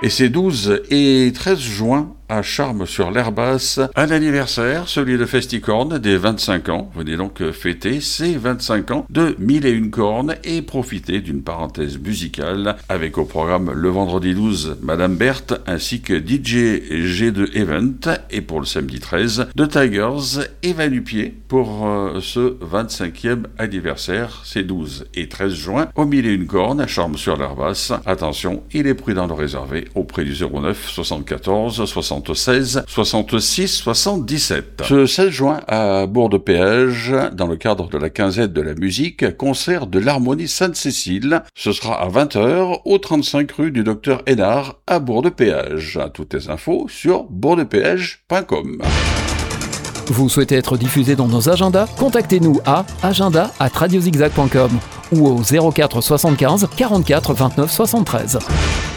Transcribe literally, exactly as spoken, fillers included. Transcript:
Et ces douze et treize juin à Charmes-sur-l'Herbasse, un anniversaire, celui de Festicorn, des vingt-cinq ans. Venez donc fêter ces vingt-cinq ans de Mille et une cornes et profiter d'une parenthèse musicale avec au programme le vendredi douze, Madame Berthe ainsi que D J G deux Event et pour le samedi treize, The Tigers et Vanupier pour euh, ce vingt-cinquième anniversaire, ces douze et treize juin, au Mille et une cornes à Charmes-sur-l'Herbasse. Attention, il est prudent de réserver auprès du zéro neuf soixante-quatorze soixante-seize soixante-six soixante-dix-sept. Ce seize juin à Bourg-de-Péage, dans le cadre de la quinzaine de la musique, concert de l'Harmonie Sainte-Cécile. Ce sera à vingt heures au trente-cinq rue du Docteur Hénard à Bourg-de-Péage. Toutes les infos sur bourg de péage point com. Vous souhaitez être diffusé dans nos agendas? Contactez-nous à agenda arobase radiozigzag point com ou au zéro quatre soixante-quinze quarante-quatre vingt-neuf soixante-treize.